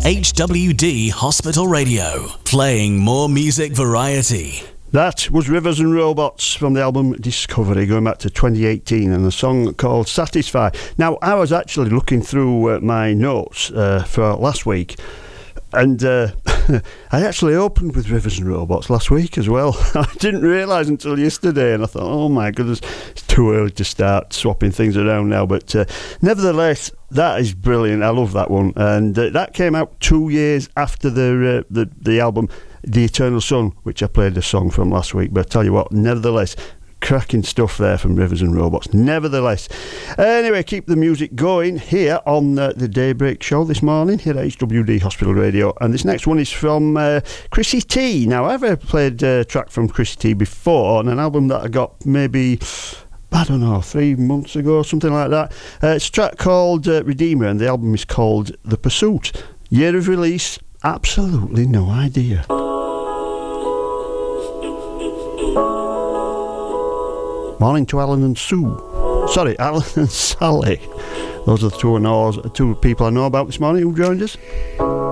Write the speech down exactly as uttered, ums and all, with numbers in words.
H W D Hospital Radio, playing more music variety. That was Rivers and Robots from the album Discovery, going back to twenty eighteen, and a song called Satisfy. Now, I was actually looking through uh, my notes uh, for last week, and uh, I actually opened with Rivers and Robots last week as well. I didn't realise until yesterday, and I thought, oh my goodness, it's too early to start swapping things around now. But uh, nevertheless, that is brilliant. I love that one, and uh, that came out two years after the uh, the the album The Eternal Sun, which I played a song from last week. But I tell you what, nevertheless, cracking stuff there from Rivers and Robots. Nevertheless, anyway, keep the music going here on uh, the Daybreak Show this morning here at H W D Hospital Radio. And this next one is from uh, Chrissy T. Now, I've ever played a track from Chrissy T before on an album that I got maybe, I don't know, three months ago, something like that. Uh, it's a track called uh, Redeemer, and the album is called The Pursuit. Year of release, absolutely no idea. Morning to Alan and Sue. Sorry, Alan and Sally. Those are the two, I know, two people I know about this morning who joined us.